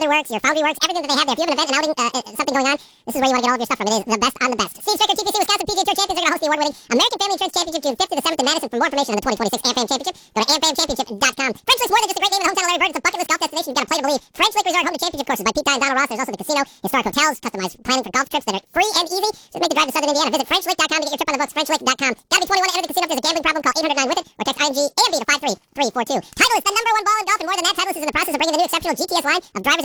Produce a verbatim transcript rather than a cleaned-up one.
Works, your Foundry Works, everything that they have there. If you have an event, an outing, uh, uh, something going on, this is where you want to get all of your stuff from. It is the best on the best. Steve Stricker, T P C Wisconsin P G A Tour Champions, are going to host the award-winning American Family Insurance Championship June fifth to the seventh in Madison. For more information on the twenty twenty-six A M F A M Championship, go to A M F A M championship dot com. French Lake's more than just a great name in the hometown of Larry Bird. It's a bucket list golf destination. You've got to play to believe. French Lake Resort, home to championship courses by Pete Dye and Donald Ross. There's also the casino, historic hotels, customized planning for golf trips that are free and easy. Just make the drive to southern Indiana. Visit French Lake dot com to get your trip on the books. French Lake dot com. Gotta be twenty-one to enter the casino. If there's a gambling problem, call eight hundred nine with it or text I N G A M B to five three three four two. Titleist, the number one ball in golf, and more than that, Titleist is in the process of bringing the new exceptional G T S line of drivers